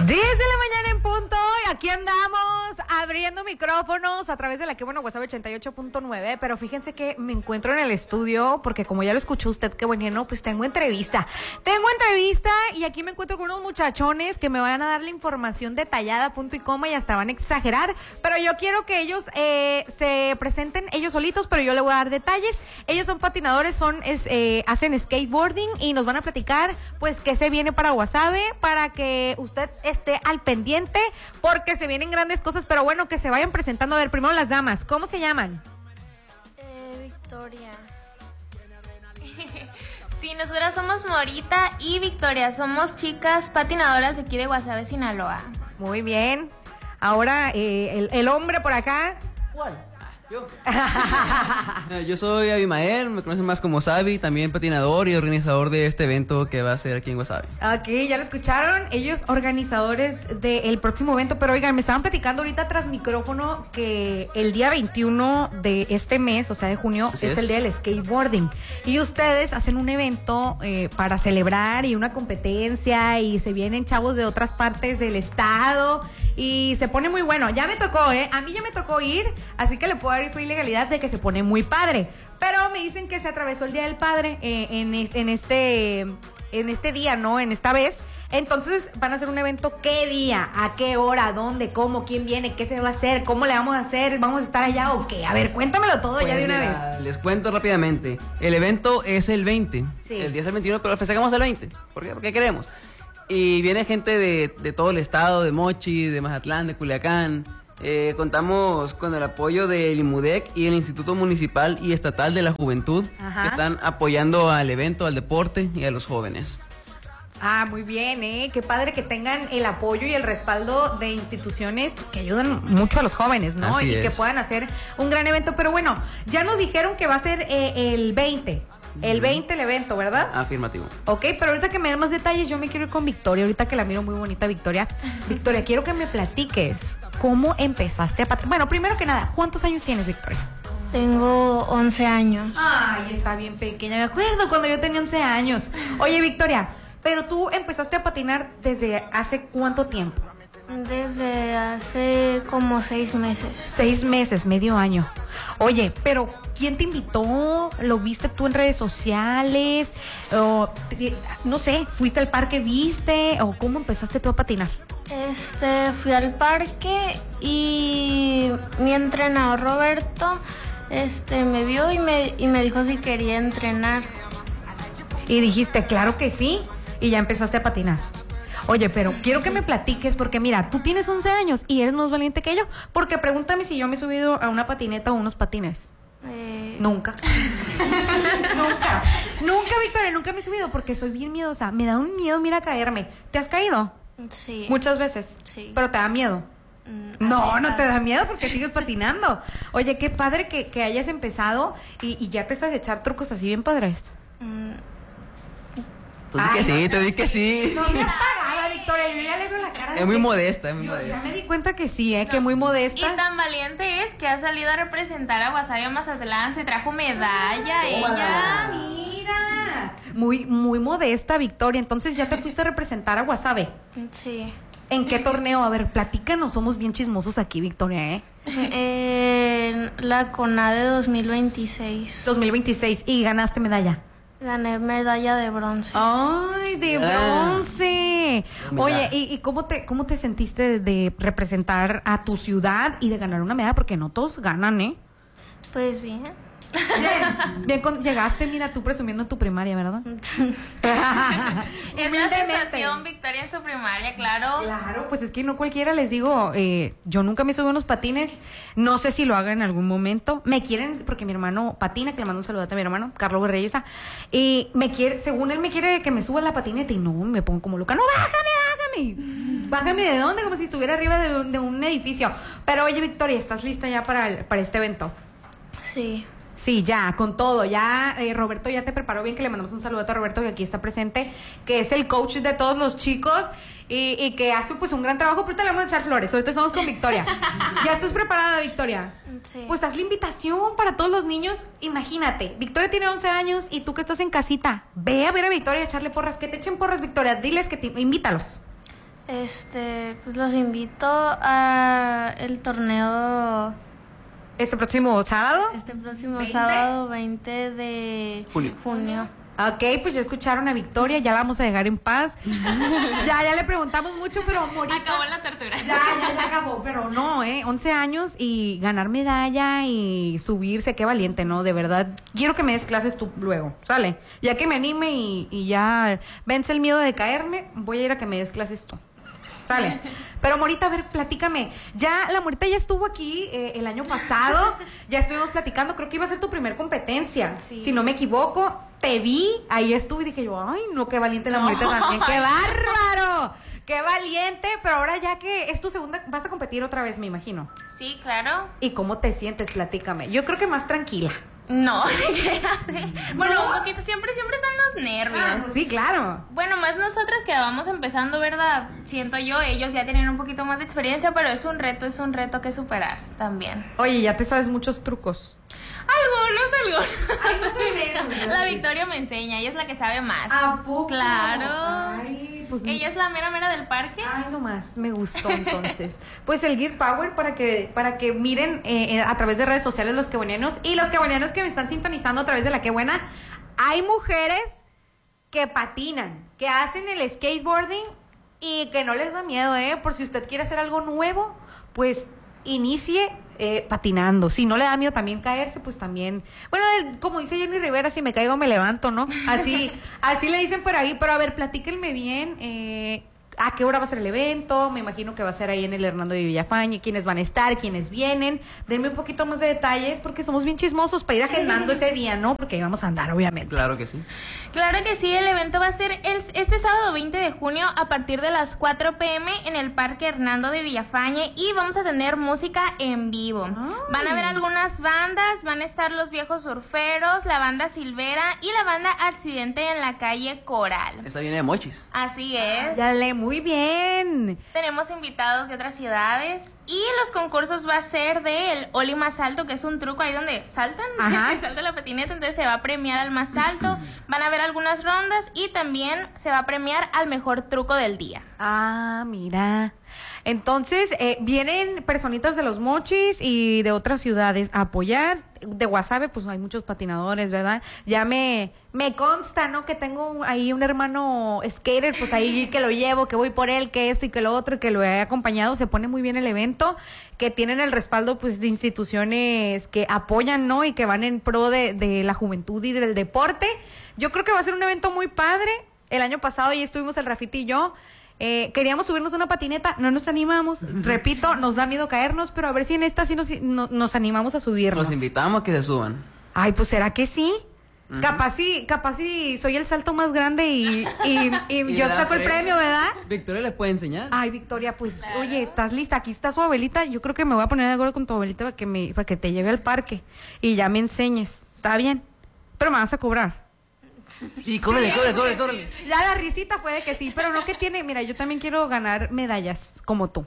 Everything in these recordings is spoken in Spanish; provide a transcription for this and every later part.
10 de la mañana en punto y aquí andamos abriendo micrófonos a través de la que WhatsApp 88.9, pero fíjense que me encuentro en el estudio porque como ya lo escuchó usted, qué bueno, pues tengo entrevista y aquí me encuentro con unos muchachones que me van a dar la información detallada, punto y coma, y hasta van a exagerar, pero yo quiero que ellos se presenten ellos solitos, pero yo le voy a dar detalles. Ellos son patinadores, hacen skateboarding y nos van a platicar pues qué se viene para Guasave, para que usted esté al pendiente porque se vienen grandes cosas, pero bueno, que se vayan presentando. A ver, primero las damas, ¿cómo se llaman? Victoria. Sí, nosotras somos Morita y Victoria, somos chicas patinadoras de aquí de Guasave, Sinaloa. Muy bien. Ahora, el hombre por acá. ¿Cuál? Yo. Yo soy Abimael, me conocen más como Sabi, también patinador y organizador de este evento que va a ser aquí en Guasave. Ok, ya lo escucharon, ellos organizadores del próximo evento, pero oigan, me estaban platicando ahorita tras micrófono que el día 21 de este mes, o sea de junio, es el día del skateboarding. Y ustedes hacen un evento para celebrar y una competencia y se vienen chavos de otras partes del estado y se pone muy bueno. Ya me tocó, a mí ya me tocó ir, así que le puedo dar fue ilegalidad de que se pone muy padre, pero me dicen que se atravesó el Día del Padre en este día, ¿no? En esta vez. Entonces van a hacer un evento. ¿Qué día? ¿A qué hora? ¿Dónde? ¿Cómo? ¿Quién viene? ¿Qué se va a hacer? ¿Cómo le vamos a hacer? ¿Vamos a estar allá o qué? A ver, cuéntamelo todo pues ya de una vez. Les cuento rápidamente. El evento es el 20. Sí. El día es el 21, pero festejamos el 20. ¿Por qué? Porque queremos. Y viene gente de todo el estado, de Mochi, de Mazatlán, de Culiacán. Contamos con el apoyo del IMUDEC y el Instituto Municipal y Estatal de la Juventud. Ajá. Que están apoyando al evento, al deporte y a los jóvenes. Ah, muy bien, qué padre que tengan el apoyo y el respaldo de instituciones pues que ayudan mucho a los jóvenes, ¿no? Así y es. Que puedan hacer un gran evento, pero bueno, ya nos dijeron que va a ser el 20. El 20 el evento, ¿verdad? Afirmativo. Ok, pero ahorita que me den más detalles, yo me quiero ir con Victoria, ahorita que la miro muy bonita, Victoria. Victoria, quiero que me platiques cómo empezaste a patinar. Bueno, primero que nada, ¿cuántos años tienes, Victoria? Tengo 11 años. Ay, está bien pequeña, me acuerdo cuando yo tenía 11 años. Oye, Victoria, pero tú empezaste a patinar ¿desde hace cuánto tiempo? Desde hace como 6 meses. 6 meses, medio año. Oye, pero ¿quién te invitó? ¿Lo viste tú en redes sociales? O, no sé, ¿fuiste al parque, viste? ¿O cómo empezaste tú a patinar? Fui al parque y mi entrenador Roberto me vio y me dijo si quería entrenar. Y dijiste, claro que sí, y ya empezaste a patinar. Oye, pero quiero que me platiques porque mira, tú tienes 11 años y eres más valiente que yo, porque pregúntame si yo me he subido a una patineta o unos patines. Nunca. Nunca, Victoria, nunca me he subido porque soy bien miedosa. Me da un miedo, mira, caerme. ¿Te has caído? Sí. Muchas veces. Sí. ¿Pero te da miedo? No te da miedo porque sigues patinando. Oye, qué padre que hayas empezado y ya te sabes echar trucos así bien padres. Te di que sí. No seas pagada, Victoria, yo ya le veo la cara. Es muy modesta, Ya me di cuenta que sí, que muy modesta. Y tan valiente es que ha salido a representar a Guasave Mazatlán, se trajo medalla ella. Mira, muy modesta, Victoria. Entonces ya te fuiste a representar a Guasave. Sí. ¿En qué torneo? A ver, platícanos, somos bien chismosos aquí, Victoria, En la CONADE 2026. 2026, y ganaste medalla. Gané medalla de bronce. ¡Ay, de bronce! Oye, ¿y cómo te sentiste de representar a tu ciudad y de ganar una medalla? Porque no todos ganan, Pues bien. Bien, llegaste, mira, tú presumiendo en tu primaria, ¿verdad? Es una sensación, Victoria, en su primaria, claro. Claro, pues es que no cualquiera, les digo, yo nunca me subí a unos patines, no sé si lo haga en algún momento. Me quieren, porque mi hermano patina, que le mando un saludo a mi hermano, Carlos Reyesa, y según él me quiere que me suba a la patineta, y no, me pongo como loca, no, bájame, ¿de dónde? Como si estuviera arriba de un edificio. Pero oye, Victoria, ¿estás lista ya para este evento? Sí. Sí, ya, con todo, ya Roberto ya te preparó bien, que le mandamos un saludo a Roberto que aquí está presente, que es el coach de todos los chicos y que hace pues un gran trabajo, pero ahorita le vamos a echar flores, ahorita estamos con Victoria. ¿Ya estás preparada, Victoria? Sí. Pues haz la invitación para todos los niños, imagínate, Victoria tiene 11 años y tú que estás en casita, ve a ver a Victoria y echarle porras, que te echen porras, Victoria, diles que invítalos. Pues los invito a el torneo ¿Este próximo sábado? este próximo 20. sábado 20 de junio. Ok, pues ya escucharon a Victoria, ya la vamos a dejar en paz. ya le preguntamos mucho, pero Morita... Acabó la tortura. Ya acabó, pero no, 11 años y ganar medalla y subirse, qué valiente, ¿no? De verdad, quiero que me des clases tú luego, ¿sale? Ya que me anime y ya vence el miedo de caerme, voy a ir a que me des clases tú. Sale. Pero Morita, a ver, platícame. Ya, la Morita ya estuvo aquí el año pasado. Ya estuvimos platicando. Creo que iba a ser tu primer competencia. Sí. Si no me equivoco, te vi. Ahí estuve y dije yo, ay, no, qué valiente la Morita también. ¡Qué bárbaro! ¡Qué valiente! Pero ahora ya que es tu segunda, vas a competir otra vez, me imagino. Sí, claro. ¿Y cómo te sientes? Platícame. Yo creo que más tranquila. No, ¿qué hace? Bueno, un poquito, siempre son los nervios. Sí, claro. Bueno, más nosotras que vamos empezando, ¿verdad? Siento yo, ellos ya tienen un poquito más de experiencia, pero es un reto que superar también. Oye, ya te sabes muchos trucos. Algunos. Ay, no sé. La Victoria me enseña, ella es la que sabe más. ¿A poco? Claro. Ay, pues Ella es la mera del parque. ay, nomás, me gustó entonces. Pues el Gear Power para que miren a través de redes sociales los quebuenianos y los quebuenianos que me están sintonizando a través de La Qué Buena. Hay mujeres que patinan, que hacen el skateboarding y que no les da miedo, por si usted quiere hacer algo nuevo, pues inicie patinando. Si no le da miedo también caerse, pues también. Bueno, como dice Jenny Rivera, si me caigo me levanto, ¿no? Así le dicen por ahí. Pero a ver, platíquenme bien. ¿A qué hora va a ser el evento? Me imagino que va a ser ahí en el Hernando de Villafañe. ¿Quiénes van a estar? ¿Quiénes vienen? Denme un poquito más de detalles porque somos bien chismosos para ir agendando ese día, ¿no? Porque ahí vamos a andar, obviamente. Claro que sí. Claro que sí, el evento va a ser este sábado 20 de junio a partir de las 4 p.m. en el Parque Hernando de Villafañe y vamos a tener música en vivo. Ay. Van a haber algunas bandas, van a estar los Viejos Surferos, la banda Silvera y la banda Accidente en la calle Coral. Esta viene de Mochis. Así es. Dale, muy bien. Tenemos invitados de otras ciudades y los concursos va a ser del Oli más alto, que es un truco ahí donde saltan, Ajá. salta la patineta, entonces se va a premiar al más alto. Van a haber algunas rondas y también se va a premiar al mejor truco del día. Ah, mira. Entonces, vienen personitas de Los Mochis y de otras ciudades a apoyar. De Guasave, pues hay muchos patinadores, ¿verdad? Ya me consta, ¿no? Que tengo ahí un hermano skater, pues ahí que lo llevo, que voy por él, que esto y que lo otro, y que lo he acompañado. Se pone muy bien el evento, que tienen el respaldo, pues, de instituciones que apoyan, ¿no? Y que van en pro de la juventud y del deporte. Yo creo que va a ser un evento muy padre. El año pasado ya estuvimos el Rafita y yo. Queríamos subirnos a una patineta, no nos animamos. Repito, nos da miedo caernos, pero a ver si en esta sí nos animamos a subirnos. Los invitamos a que se suban. Ay, pues ¿será que sí? Capaz sí soy el salto más grande y yo da saco el premio, ¿verdad? Victoria les puede enseñar. Ay, Victoria, pues, oye, ¿estás lista? Aquí está su abuelita. Yo creo que me voy a poner de acuerdo con tu abuelita para que te lleve al parque y ya me enseñes. ¿Está bien? Pero me vas a cobrar. Sí, cóbrele. Ya la risita fue de que sí, pero no que tiene. Mira, yo también quiero ganar medallas como tú.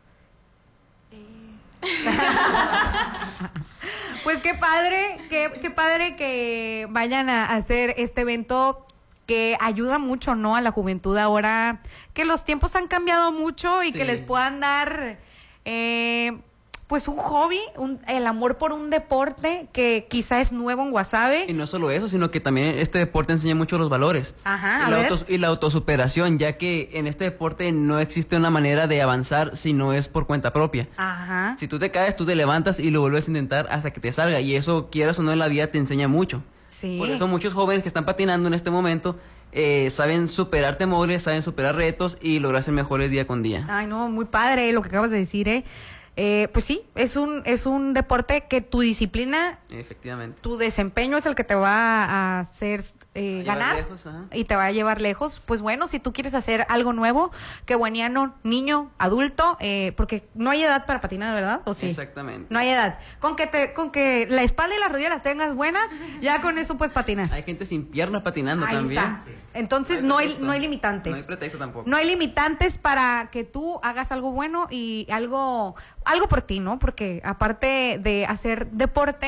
Pues qué padre que vayan a hacer este evento que ayuda mucho, ¿no? A la juventud ahora, que los tiempos han cambiado mucho y Sí. que les puedan dar pues un hobby, el amor por un deporte que quizá es nuevo en Guasave. Y no solo eso, sino que también este deporte enseña mucho los valores. Ajá, Y la autosuperación, ya que en este deporte no existe una manera de avanzar si no es por cuenta propia. Ajá. Si tú te caes, tú te levantas y lo vuelves a intentar hasta que te salga. Y eso, quieras o no, en la vida te enseña mucho. Sí. Por eso muchos jóvenes que están patinando en este momento saben superar temores, saben superar retos y lograr ser mejores día con día. Ay, no, muy padre lo que acabas de decir, pues sí, es un deporte que tu disciplina, Efectivamente. tu desempeño es el que te va a hacer llevar ganar lejos, ajá. y te va a llevar lejos. Pues bueno, si tú quieres hacer algo nuevo, que bueniano, niño, adulto, porque no hay edad para patinar, ¿verdad? ¿O sí? Exactamente. No hay edad. Con que la espalda y las rodillas las tengas buenas, ya con eso puedes patinar. Hay gente sin piernas patinando Ahí también. está. Entonces No no hay hay pretexto. limitantes. No hay pretexto tampoco. No hay limitantes para que tú hagas algo bueno y algo por ti, ¿no? Porque aparte de hacer deporte,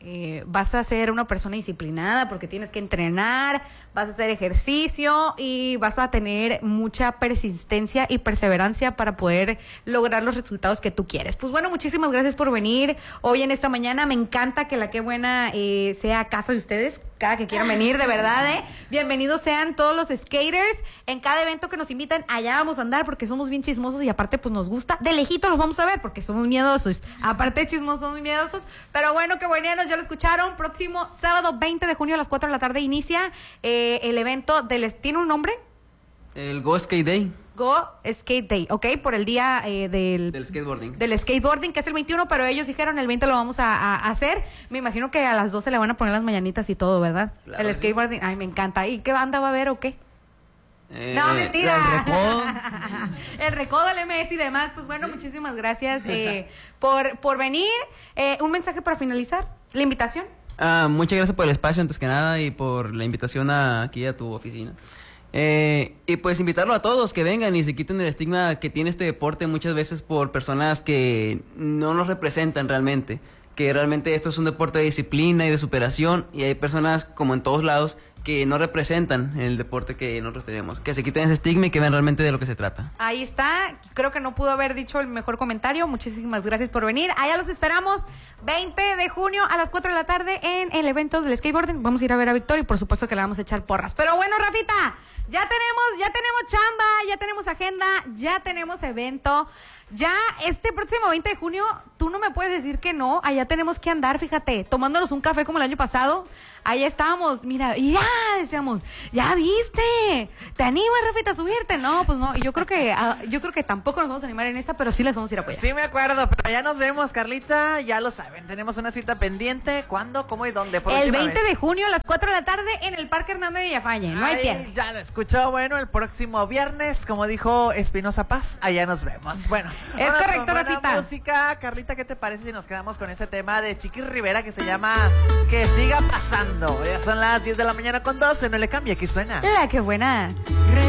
vas a ser una persona disciplinada porque tienes que entrenar, vas a hacer ejercicio y vas a tener mucha persistencia y perseverancia para poder lograr los resultados que tú quieres. Pues bueno, muchísimas gracias por venir hoy en esta mañana. Me encanta que la Qué Buena sea casa de ustedes, cada que quieran venir, de verdad, Bienvenidos sean todos los skaters. En cada evento que nos invitan, allá vamos a andar porque somos bien chismosos y aparte pues nos gusta. De lejito los vamos a ver porque somos miedosos. Aparte de chismosos, somos miedosos. Pero bueno, Qué Buenos, ya lo escucharon. Próximo sábado 20 de junio a las 4 de la tarde inicia el evento ¿tiene un nombre? El Go Skate Day. Go Skate Day, ¿ok? Por el día del skateboarding. Del skateboarding, que es el 21, pero ellos dijeron el 20 lo vamos a hacer. Me imagino que a las 12 le van a poner las mañanitas y todo, ¿verdad? Claro, el skateboarding, ay, me encanta. ¿Y qué banda va a haber o qué? No, mentira. El Recodo. El Recodo, el MS y demás. Pues bueno, muchísimas gracias por venir. Un mensaje para finalizar. La invitación. Muchas gracias por el espacio antes que nada y por la invitación aquí a tu oficina. Y pues invitarlo a todos que vengan y se quiten el estigma que tiene este deporte muchas veces por personas que no nos representan realmente, que realmente esto es un deporte de disciplina y de superación y hay personas como en todos lados que no representan el deporte que nosotros tenemos, que se quiten ese estigma y que vean realmente de lo que se trata. Ahí está, creo que no pudo haber dicho el mejor comentario. Muchísimas gracias por venir. Allá los esperamos 20 de junio a las 4 de la tarde en el evento del skateboarding. Vamos a ir a ver a Victoria y por supuesto que le vamos a echar porras. Pero bueno, Rafita, ya tenemos chamba, ya tenemos agenda, ya tenemos evento. Ya este próximo 20 de junio, tú no me puedes decir que no. Allá tenemos que andar, fíjate, tomándonos un café como el año pasado. Allá estábamos, mira, y ya decíamos, ya viste, ¿te animas, Rafita, a subirte? No, pues no, y yo creo que tampoco nos vamos a animar en esta, pero sí les vamos a ir a apoyar. Sí me acuerdo, pero ya nos vemos, Carlita, ya lo saben, tenemos una cita pendiente. ¿Cuándo, cómo y dónde? El 20 de junio a las 4 de la tarde en el Parque Hernando de Villafañe, no hay pierde. Ya lo escuchó, bueno, el próximo viernes, como dijo Espinosa Paz, allá nos vemos. Bueno, es correcto, Rafita. Música, Carlita, ¿qué te parece si nos quedamos con ese tema de Chiqui Rivera que se llama Que Siga Pasando? Ya son las 10 de la mañana con 12, no le cambia, aquí suena La Qué Buena.